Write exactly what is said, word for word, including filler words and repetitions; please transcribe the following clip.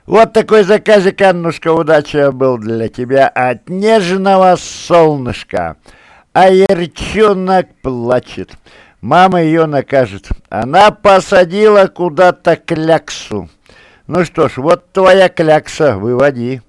Вот такой заказик, Аннушка, удача был для тебя от нежного солнышка. А Ярчонок плачет. Мама ее накажет. Она посадила куда-то кляксу. Ну что ж, вот твоя клякса, выводи.